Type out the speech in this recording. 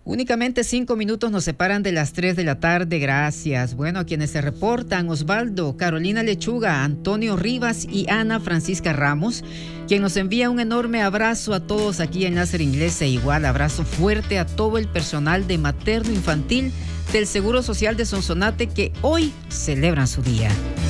Únicamente 5 minutos nos separan de las 3 de la tarde, gracias. Bueno, a quienes se reportan: Osvaldo, Carolina Lechuga, Antonio Rivas y Ana Francisca Ramos, quien nos envía un enorme abrazo a todos aquí en Láser Inglés, e igual abrazo fuerte a todo el personal de materno infantil del Seguro Social de Sonsonate que hoy celebran su día.